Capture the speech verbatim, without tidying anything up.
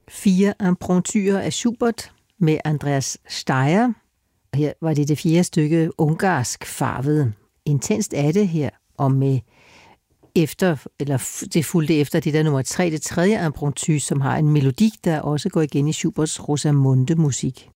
Fire impromptuer af Schubert med Andreas Steyr. Her var det det fjerde stykke ungarsk farvet. Intenst er det her, og med efter, eller det fulgte efter det der nummer tre, det tredje impromptu, som har en melodi, der også går igen i Schuberts Rosamunde musik.